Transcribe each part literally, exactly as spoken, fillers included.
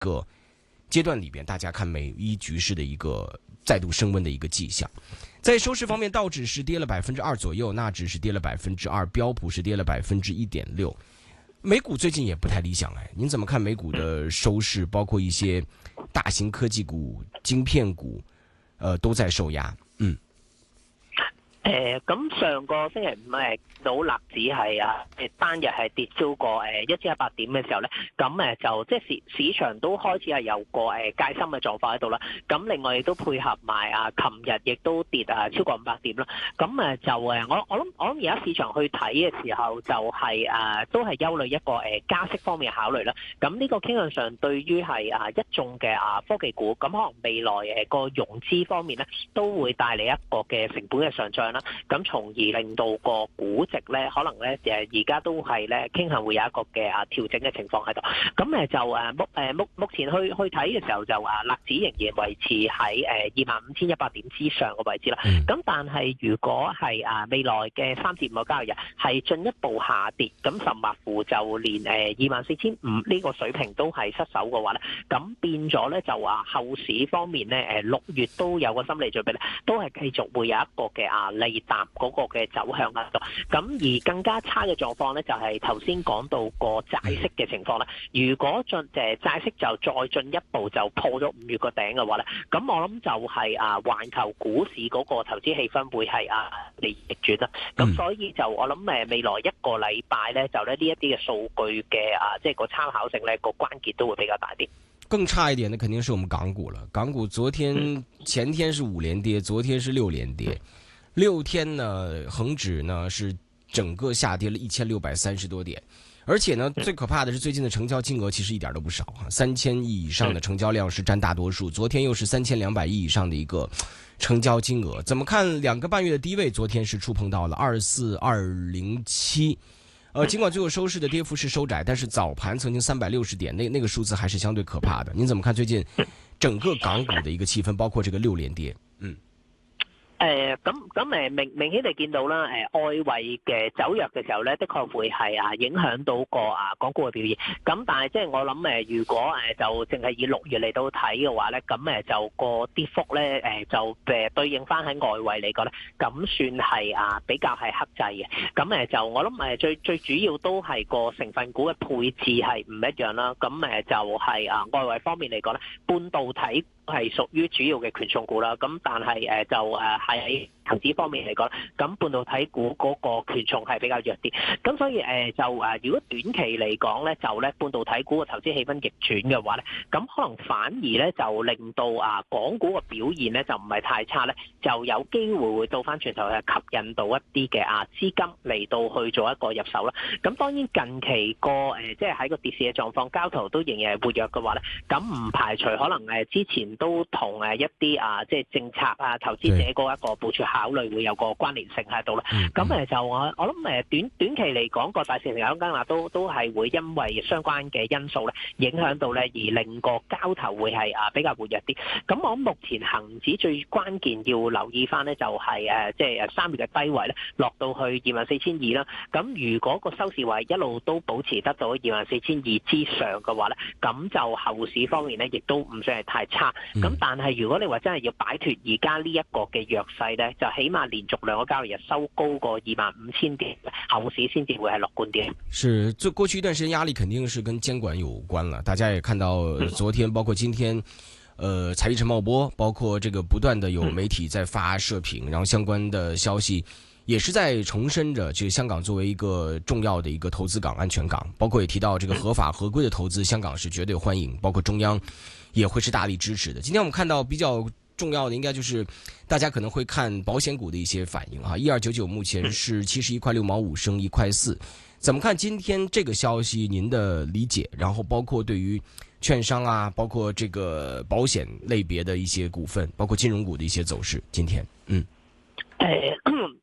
个阶段里边，大家看美伊局势的一个再度升温的一个迹象。在收市方面，道指是跌了百分之二左右，纳指是跌了百分之二，标普是跌了百分之一点六。美股最近也不太理想哎，您怎么看美股的收市？包括一些大型科技股、晶片股，呃，都在受壓。嗯。 誒咁、呃、上個星期五誒到納指係啊誒單日係跌超過誒一千一百點嘅時候咧，咁誒就即係市市場都開始係有個誒戒心嘅狀況喺度啦。咁另外亦都配合埋啊，琴日亦都跌啊超過五百點啦。咁誒就誒我我諗我諗而家市場去睇嘅時候就係、是、誒都係憂慮一個誒加息方面嘅考慮啦。咁呢個傾向上對於係啊一眾嘅啊科技股，咁可能未來誒個融資方面咧都會帶嚟一個嘅成本嘅上漲啦。咁從而令到個估值咧，可能咧誒而家都係咧傾向會有一個嘅啊調整嘅情況喺度。咁誒就誒目誒目目前去去睇嘅時候就啊納指仍然維持喺誒二萬五千一百點之上嘅位置啦。咁、嗯、但係如果係啊未來嘅三至五個交易日係進一步下跌，咁甚或乎就連誒二萬四千五呢個水平都係失守嘅話咧，咁變咗咧就話後市方面咧誒六月都有個心理準備咧，都係繼續會有一個嘅啊利淡嗰個嘅走向喺度。咁而更加差嘅狀況咧，就係頭先講到個債息嘅情況啦。如果進誒債息就再進一步就破咗五月個頂嘅話咧，咁我諗就係啊環球股市嗰個投資氣氛會係啊逆轉啦。咁所以就我諗誒未來一個禮拜咧，就咧呢一啲嘅數據嘅啊即係個參考性咧個關鍵都會比較大啲。 更差一點的肯定是我們港股了。港股昨天、嗯、前天是五連跌，昨天是六連跌。六天呢，恒指呢是整個下跌了一千六百三十多點，而且呢，最可怕的是最近的成交金額其實一點都不少啊，三千億以上的成交量是佔大多數。昨天又是三千兩百億以上的一個成交金額，怎麼看兩個半月的低位？昨天是觸碰到了二四二零七，呃，儘管最後收市的跌幅是收窄，但是早盤曾經三百六十點，那那個數字還是相對可怕的。您怎麼看最近整個港股的一個氣氛，包括這個六連跌？嗯。 誒咁咁誒明明顯地見到啦，誒、呃、外圍嘅走弱嘅時候咧，的確會係啊影響到個啊港股嘅表現。咁但係即係我諗誒，如果誒就淨係以六月嚟到睇嘅話咧，咁誒就個跌幅咧誒就誒對應翻喺外圍嚟講咧，咁算係啊比較係克制嘅。咁誒就我諗誒最最主要都係個成分股嘅配置係唔一樣啦。咁誒就係啊外圍方面嚟講咧，半導體係屬於主要嘅權重股啦，咁但係誒就誒喺投資方面嚟講，咁半導體股嗰個權重係比較弱啲，咁所以誒就誒如果短期嚟講咧，就咧半導體股嘅投資氣氛逆轉嘅話咧，咁可能反而咧就令到啊港股嘅表現咧就唔係太差咧，就有機會會到翻轉頭係吸引到一啲嘅啊資金嚟到去做一個入手啦。咁當然近期個誒即係喺個跌市嘅狀況，交投都仍然係活躍嘅話咧，咁唔排除可能誒之前都同誒一啲啊即係政策啊投資者嗰一個部署考慮會有個關聯性喺度啦。咁誒就我我諗誒短短期嚟講個大市成交額都都係會因為相關嘅因素咧影響到咧，而令個交投會係啊比較活躍啲。咁我諗目前恆指最關鍵要留意翻咧就係誒即係誒三月嘅低位咧落到去二萬四千二啦。咁如果個收市位一路都保持得到二萬四千二之上嘅話咧，咁就後市方面咧亦都唔算係太差。咁、嗯、但係如果你話真係要擺脫而家呢一個嘅弱勢咧，就起碼連續兩個交易日收高過二萬五千點，後市先至會係樂觀啲。 是，最過去一段時間壓力肯定是跟監管有關了。大家也看到昨天，包括今天，呃，財力陳茂波，包括這個不斷的有媒體在發社評，然後相關的消息也是在重申着，這個香港作為一個重要的一個投資港、安全港，包括也提到這個合法合規的投資，香港是絕對歡迎，包括中央也會是大力支持的。今天我們看到比較重要的應該就是大家可能會看保險股的一些反應啊，一二九九目前是七十一塊六毛五升一塊四，怎麼看今天這個消息？您的理解，然後包括對於券商啊，包括這個保險類別的一些股份，包括金融股的一些走勢，今天嗯。 誒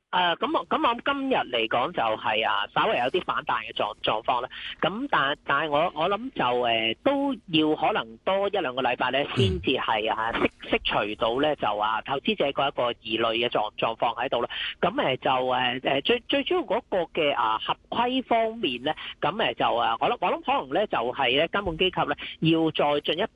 誒咁我咁我諗今日嚟講就係啊，稍微有啲反彈嘅狀狀況啦。咁但但係我我諗就誒、呃、都要可能多一兩個禮拜咧，先至係啊釋釋除到咧就話投資者嗰一個疑慮嘅狀狀況喺度啦。咁誒就誒誒最最主要嗰個嘅啊合規方面咧，咁誒就啊我諗我諗可能咧就係咧監管機構咧要再進一步。